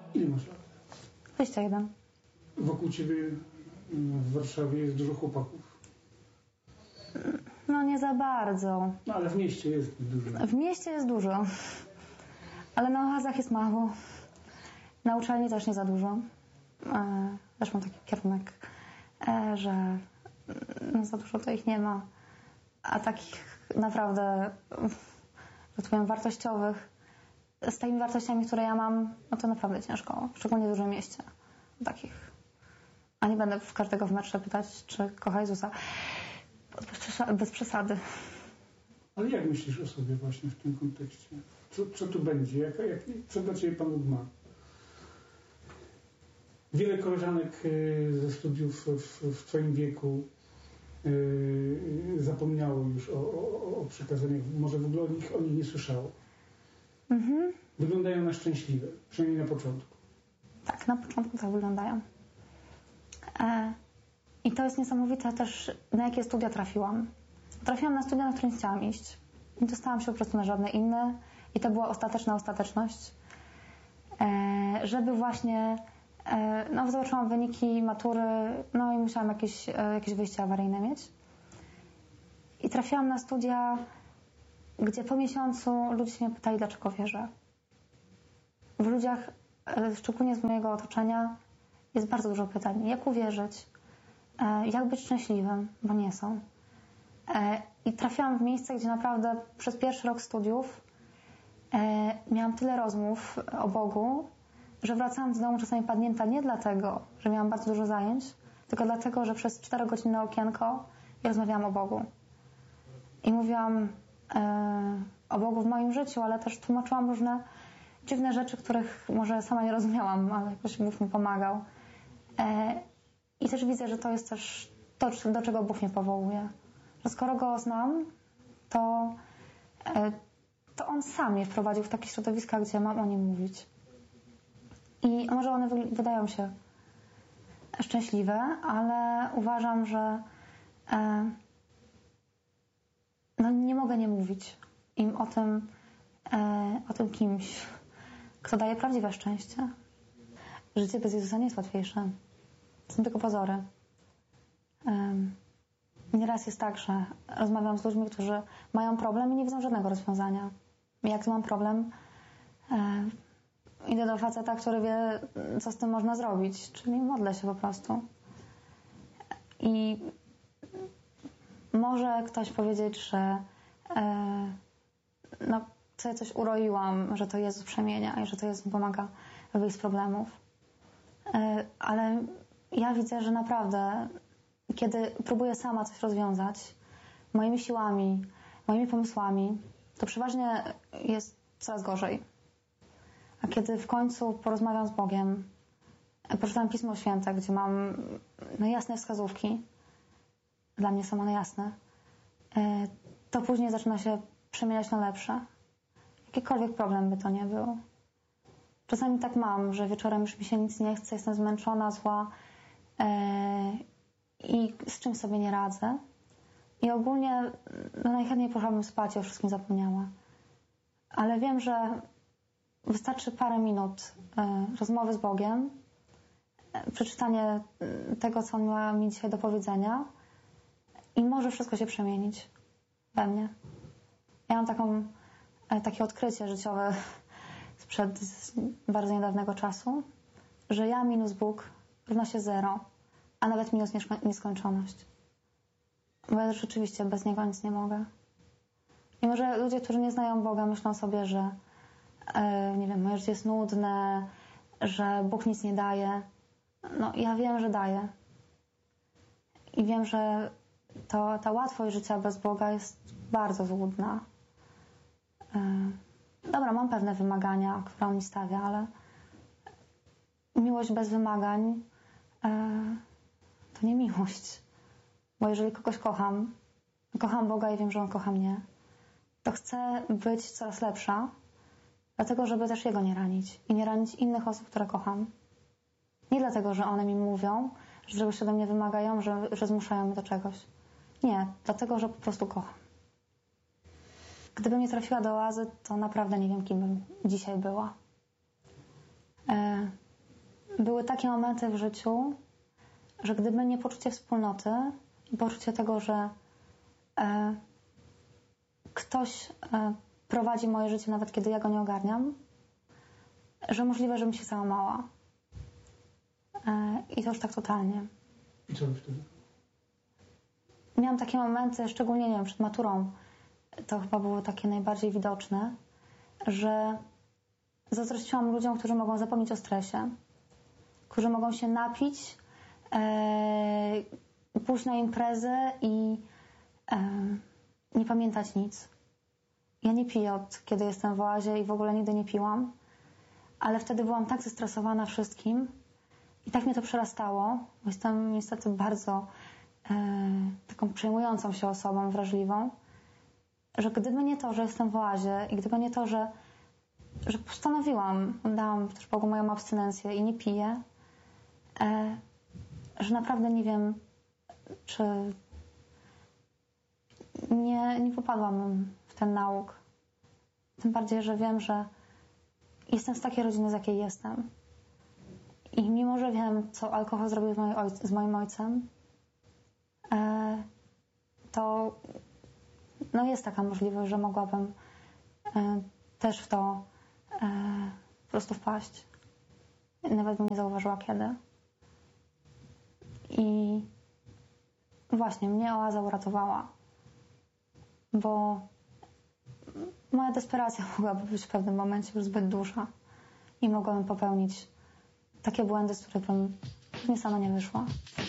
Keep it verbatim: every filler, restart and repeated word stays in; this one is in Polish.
Ile masz lat? dwadzieścia jeden. Wokół ciebie w Warszawie jest dużo chłopaków? No nie za bardzo. No ale w mieście jest dużo. W mieście jest dużo. Ale na Ohazach jest mało. Na uczelni też nie za dużo. Też mam taki kierunek, że no za dużo to ich nie ma. A takich naprawdę, że tak powiem, wartościowych, z takimi wartościami, które ja mam, no to naprawdę ciężko. Szczególnie w dużym mieście. Takich. A nie będę w każdego w metrze pytać, czy kocha Jezusa. Bez przesady. Ale jak myślisz o sobie właśnie w tym kontekście? Co, co tu będzie? Jak, jak, co dla ciebie Pan Bóg ma? Wiele koleżanek ze studiów w, w twoim wieku yy, zapomniało już o, o, o przekazaniach. Może w ogóle o nich, o nich nie słyszało. Mhm. Wyglądają na szczęśliwe. Przynajmniej na początku. Tak, na początku tak wyglądają. E, I to jest niesamowite też, na jakie studia trafiłam. Trafiłam na studia, na które nie chciałam iść. Nie dostałam się po prostu na żadne inne. I to była ostateczna ostateczność. E, żeby właśnie... E, no, zobaczyłam wyniki matury, no i musiałam jakieś, e, jakieś wyjście awaryjne mieć. I trafiłam na studia, gdzie po miesiącu ludzie się mnie pytali, dlaczego wierzę. W ludziach, e, szczególnie z mojego otoczenia, jest bardzo dużo pytań. Jak uwierzyć? E, jak być szczęśliwym? Bo nie są. E, I trafiłam w miejsce, gdzie naprawdę przez pierwszy rok studiów e, miałam tyle rozmów o Bogu, że wracałam do domu czasami padnięta nie dlatego, że miałam bardzo dużo zajęć, tylko dlatego, że przez czterogodzinne okienko ja rozmawiałam o Bogu. I mówiłam e, o Bogu w moim życiu, ale też tłumaczyłam różne dziwne rzeczy, których może sama nie rozumiałam, ale jakoś Bóg mi pomagał. E, I też widzę, że to jest też to, do czego Bóg mnie powołuje. Że skoro Go znam, to, e, to On sam mnie wprowadził w takie środowiska, gdzie mam o Nim mówić. I może one wydają się szczęśliwe, ale uważam, że e, no nie mogę nie mówić im o tym, e, o tym kimś, kto daje prawdziwe szczęście. Życie bez Jezusa nie jest łatwiejsze. To są tylko pozory. E, nieraz jest tak, że rozmawiam z ludźmi, którzy mają problem i nie widzą żadnego rozwiązania. Jak mam problem, e, idę do faceta, który wie, co z tym można zrobić, czyli modlę się po prostu. I może ktoś powiedzieć, że e, no, sobie coś uroiłam, że to Jezus przemienia i że to Jezus mi pomaga wyjść z problemów. E, ale ja widzę, że naprawdę, kiedy próbuję sama coś rozwiązać moimi siłami, moimi pomysłami, to przeważnie jest coraz gorzej. A kiedy w końcu porozmawiam z Bogiem, przeczytam Pismo Święte, gdzie mam no, jasne wskazówki, dla mnie są one jasne, to później zaczyna się przemieniać na lepsze. Jakikolwiek problem by to nie był. Czasami tak mam, że wieczorem już mi się nic nie chce, jestem zmęczona, zła i z czym sobie nie radzę. I ogólnie no, najchętniej poszłabym spać, ja o wszystkim zapomniała. Ale wiem, że wystarczy parę minut e, rozmowy z Bogiem, e, przeczytanie tego, co On ma mi dzisiaj do powiedzenia i może wszystko się przemienić we mnie. Ja mam taką, e, takie odkrycie życiowe sprzed bardzo niedawnego czasu, że ja minus Bóg równa się zero, a nawet minus nieskończoność. Bo ja rzeczywiście bez Niego nic nie mogę. I może ludzie, którzy nie znają Boga, myślą sobie, że nie wiem, moje życie jest nudne, że Bóg nic nie daje. No ja wiem, że daje. I wiem, że to, ta łatwość życia bez Boga jest bardzo złudna. Dobra, mam pewne wymagania, które On mi stawia, ale miłość bez wymagań to nie miłość. Bo jeżeli kogoś kocham, kocham Boga i wiem, że On kocha mnie, to chcę być coraz lepsza, dlatego, żeby też Jego nie ranić i nie ranić innych osób, które kocham. Nie dlatego, że one mi mówią, że czegoś się ode mnie wymagają, że, że zmuszają mnie do czegoś. Nie, dlatego, że po prostu kocham. Gdybym nie trafiła do oazy, to naprawdę nie wiem, kim bym dzisiaj była. E, były takie momenty w życiu, że gdyby nie poczucie wspólnoty i poczucie tego, że e, ktoś e, prowadzi moje życie, nawet kiedy ja go nie ogarniam, że możliwe, żebym się załamała. E, I to już tak totalnie. I co wtedy? Miałam takie momenty, szczególnie, nie wiem, przed maturą, to chyba było takie najbardziej widoczne, że zazdrościłam ludziom, którzy mogą zapomnieć o stresie, którzy mogą się napić, e, pójść na imprezę i e, nie pamiętać nic. Ja nie piję od kiedy jestem w oazie i w ogóle nigdy nie piłam, ale wtedy byłam tak zestresowana wszystkim i tak mnie to przerastało, bo jestem niestety bardzo e, taką przejmującą się osobą, wrażliwą, że gdyby nie to, że jestem w oazie i gdyby nie to, że, że postanowiłam, dałam też Bogu moją abstynencję i nie piję, e, że naprawdę nie wiem, czy nie, nie popadłam w ten nauk. Tym bardziej, że wiem, że jestem z takiej rodziny, z jakiej jestem. I mimo, że wiem, co alkohol zrobił z, moim ojc- z moim ojcem, e, to no jest taka możliwość, że mogłabym e, też w to e, po prostu wpaść. Nawet bym nie zauważyła kiedy. I właśnie mnie oaza uratowała. Bo moja desperacja mogłaby być w pewnym momencie już zbyt duża i mogłabym popełnić takie błędy, z których bym pewnie sama nie wyszła.